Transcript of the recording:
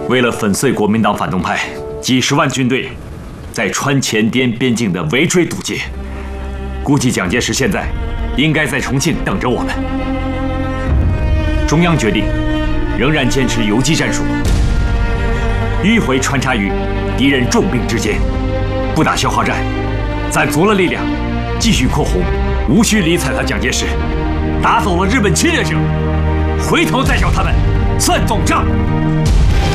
为了粉碎国民党反动派，几十万军队在川黔滇边境的围追堵截，估计蒋介石现在应该在重庆等着我们。中央决定，仍然坚持游击战术，迂回穿插于敌人重兵之间，不打消耗战，攒足了力量，继续扩红，无需理睬他蒋介石，打走了日本侵略者，回头再找他们算总账。